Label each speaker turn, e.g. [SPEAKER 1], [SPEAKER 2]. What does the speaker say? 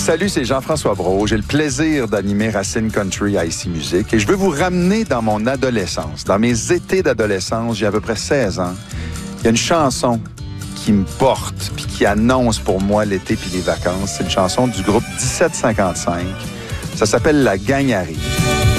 [SPEAKER 1] Salut, c'est Jean-François Brault. J'ai le plaisir d'animer Racine Country à ICI Musique et je veux vous ramener dans mon adolescence, dans mes étés d'adolescence. J'ai à peu près 16 ans. Il y a une chanson qui me porte puis qui annonce pour moi l'été puis les vacances. C'est une chanson du groupe 1755. Ça s'appelle « La gang arrive ».